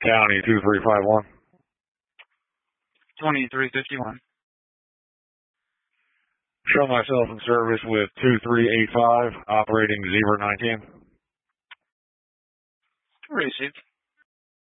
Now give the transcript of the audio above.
County 2351. 2351. Show myself in service with 2385, operating Zebra 19. Received.